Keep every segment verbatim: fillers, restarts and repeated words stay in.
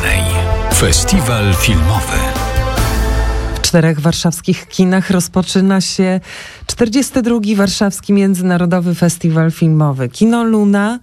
Medialnej. Festiwal filmowy. W czterech warszawskich kinach rozpoczyna się czterdziesty drugi Warszawski Międzynarodowy Festiwal Filmowy. Kino Luna,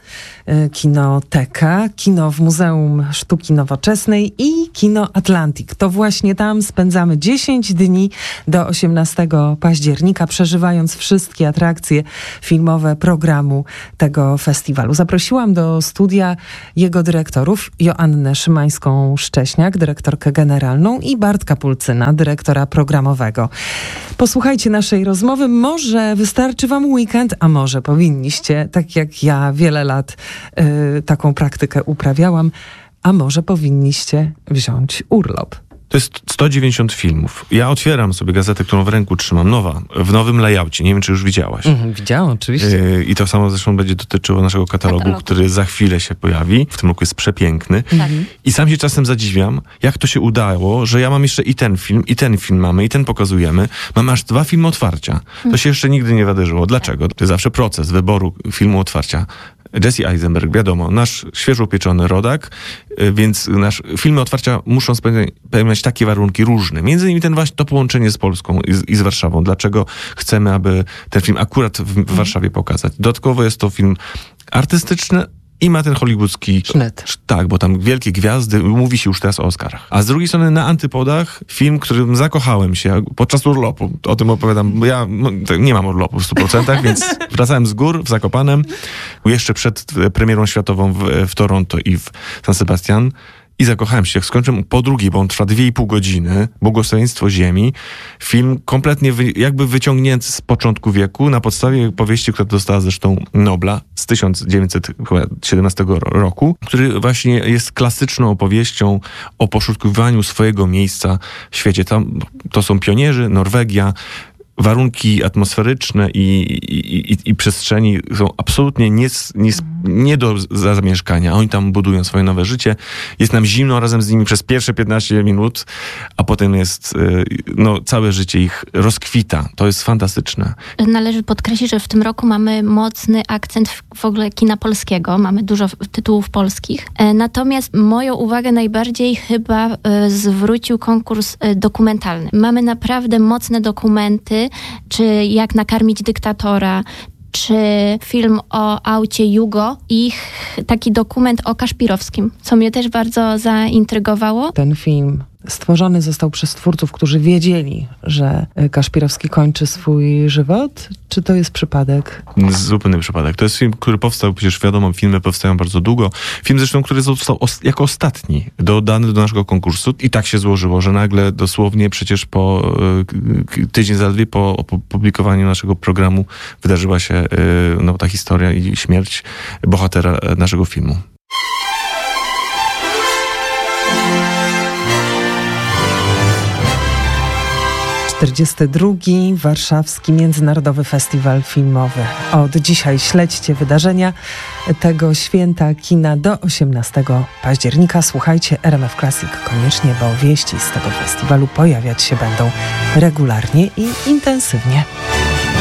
Kinoteka, kino w Muzeum Sztuki Nowoczesnej i Kino Atlantik. To właśnie tam spędzamy dziesięć dni do osiemnastego października, przeżywając wszystkie atrakcje filmowe programu tego festiwalu. Zaprosiłam do studia jego dyrektorów, Joannę Szymańską-Szcześniak, dyrektorkę generalną, i Bartka Pulcyna, dyrektora programowego. Posłuchajcie naszej rozmowy. Może wystarczy wam weekend, a może powinniście, tak jak ja wiele lat y, taką praktykę uprawiałam, a może powinniście wziąć urlop. To jest sto dziewięćdziesiąt filmów. Ja otwieram sobie gazetę, którą w ręku trzymam, nowa, w nowym layoutie. Nie wiem, czy już widziałaś. Mhm, widziałam, oczywiście. Yy, I to samo zresztą będzie dotyczyło naszego katalogu, Katalogu. który za chwilę się pojawi. W tym roku jest przepiękny. Tak. I sam się czasem zadziwiam, jak to się udało, że ja mam jeszcze i ten film, i ten film mamy, i ten pokazujemy. Mamy aż dwa filmy otwarcia. To się jeszcze nigdy nie wydarzyło. Dlaczego? To jest zawsze proces wyboru filmu otwarcia. Jesse Eisenberg, wiadomo, nasz świeżo upieczony rodak, więc nasz filmy otwarcia muszą spełniać takie warunki różne. Między innymi ten właśnie to połączenie z Polską i z, i z Warszawą. Dlaczego chcemy, aby ten film akurat w, w Warszawie pokazać? Dodatkowo jest to film artystyczny i ma ten hollywoodzki Sznyt. Tak, bo tam wielkie gwiazdy, mówi się już teraz o Oscarach. A z drugiej strony na antypodach film, którym zakochałem się podczas urlopu. O tym opowiadam, bo ja no, nie mam urlopu w stu procentach, więc wracałem z gór w Zakopanem, jeszcze przed premierą światową w, w Toronto i w San Sebastian. I zakochałem się. Skończyłem po drugiej, bo on trwa dwie i pół godziny. Błogosławieństwo Ziemi. Film kompletnie wy, jakby wyciągnięty z początku wieku na podstawie powieści, która dostała zresztą Nobla z tysiąc dziewięćset siedemnastego roku, który właśnie jest klasyczną opowieścią o poszukiwaniu swojego miejsca w świecie. Tam to są pionierzy, Norwegia. Warunki atmosferyczne i, i, i, i przestrzeni są absolutnie nie, nie, nie do zamieszkania. Oni tam budują swoje nowe życie. Jest nam zimno razem z nimi przez pierwsze piętnaście minut, a potem jest, no, całe życie ich rozkwita. To jest fantastyczne. Należy podkreślić, że w tym roku mamy mocny akcent w, w ogóle kina polskiego. Mamy dużo tytułów polskich. E, natomiast moją uwagę najbardziej chyba e, zwrócił konkurs e, dokumentalny. Mamy naprawdę mocne dokumenty, czy Jak nakarmić dyktatora, czy film o aucie Yugo i taki dokument o Kaszpirowskim, co mnie też bardzo zaintrygowało. Ten film stworzony został przez twórców, którzy wiedzieli, że Kaszpirowski kończy swój żywot? Czy to jest przypadek? Zupełny przypadek. To jest film, który powstał, przecież wiadomo, filmy powstają bardzo długo. Film zresztą, który został os- jako ostatni dodany do naszego konkursu i tak się złożyło, że nagle dosłownie przecież po y, tydzień zaledwie po opublikowaniu naszego programu wydarzyła się y, no, ta historia i śmierć bohatera naszego filmu. czterdziesty drugi Warszawski Międzynarodowy Festiwal Filmowy. Od dzisiaj śledźcie wydarzenia tego święta kina do osiemnastego października. Słuchajcie R M F Classic koniecznie, bo wieści z tego festiwalu pojawiać się będą regularnie i intensywnie.